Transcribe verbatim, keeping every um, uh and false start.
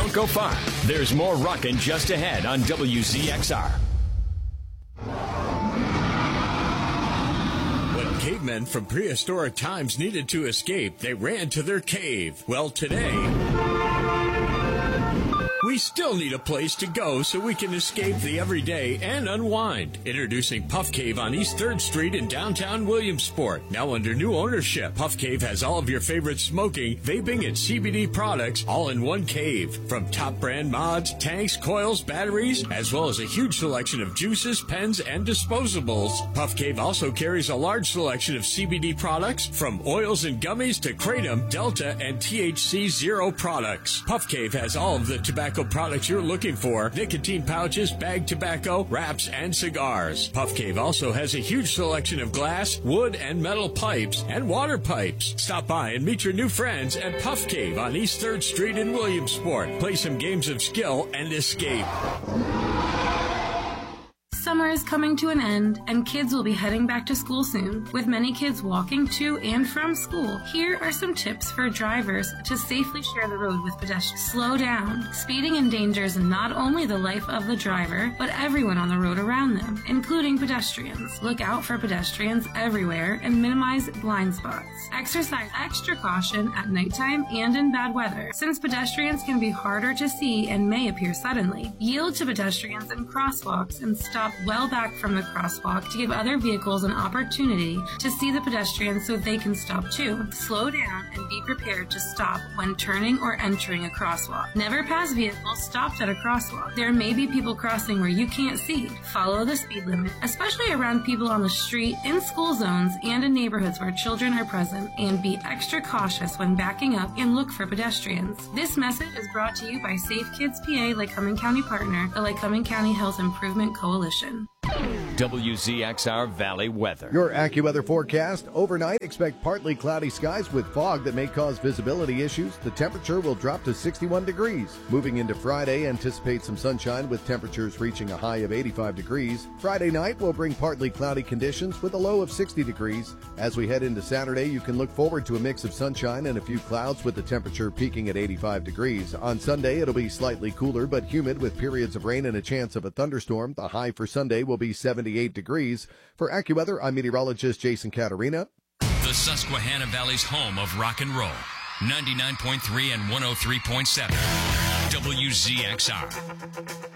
Don't go far. There's more rockin' just ahead on W Z X R. When cavemen from prehistoric times needed to escape, they ran to their cave. Well, today, we still need a place to go so we can escape the everyday and unwind. Introducing Puff Cave on East third Street in downtown Williamsport. Now under new ownership, Puff Cave has all of your favorite smoking, vaping, and C B D products all in one cave. From top brand mods, tanks, coils, batteries, as well as a huge selection of juices, pens, and disposables. Puff Cave also carries a large selection of C B D products, from oils and gummies to Kratom, Delta, and T H C Zero products. Puff Cave has all of the tobacco products you're looking for: nicotine pouches, bagged tobacco, wraps, and cigars. Puff Cave also has a huge selection of glass, wood, and metal pipes and water pipes. Stop by and meet your new friends at Puff Cave on East third Street in Williamsport. Play some games of skill and escape. Summer is coming to an end, and kids will be heading back to school soon. With many kids walking to and from school, here are some tips for drivers to safely share the road with pedestrians. Slow down. Speeding endangers not only the life of the driver, but everyone on the road around them, including pedestrians. Look out for pedestrians everywhere and minimize blind spots. Exercise extra caution at nighttime and in bad weather, since pedestrians can be harder to see and may appear suddenly. Yield to pedestrians in crosswalks and stop well back from the crosswalk to give other vehicles an opportunity to see the pedestrians so they can stop too. Slow down and be prepared to stop when turning or entering a crosswalk. Never pass vehicles stopped at a crosswalk. There may be people crossing where you can't see. Follow the speed limit, especially around people on the street, in school zones, and in neighborhoods where children are present, and be extra cautious when backing up and look for pedestrians. This message is brought to you by Safe Kids P A, Lycoming County partner, the Lycoming County Health Improvement Coalition. W Z X R Valley weather. Your AccuWeather forecast. Overnight, expect partly cloudy skies with fog that may cause visibility issues. The temperature will drop to sixty-one degrees. Moving into Friday, anticipate some sunshine with temperatures reaching a high of eighty-five degrees. Friday night will bring partly cloudy conditions with a low of sixty degrees. As we head into Saturday, you can look forward to a mix of sunshine and a few clouds with the temperature peaking at eighty-five degrees. On Sunday, it'll be slightly cooler but humid with periods of rain and a chance of a thunderstorm. The high for Sunday will be seventy-eight degrees. For AccuWeather, I'm meteorologist Jason Caterina. The Susquehanna Valley's home of rock and roll. ninety-nine point three and one oh three point seven. W Z X R.